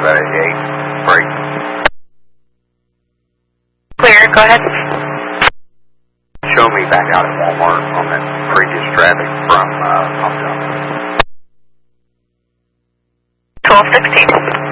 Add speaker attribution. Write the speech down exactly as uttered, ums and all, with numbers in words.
Speaker 1: about eighty-eight, break.
Speaker 2: Clear, go ahead.
Speaker 1: Show me back out at Walmart on that previous traffic from uh, Pump Johnson.
Speaker 2: twelve sixteen.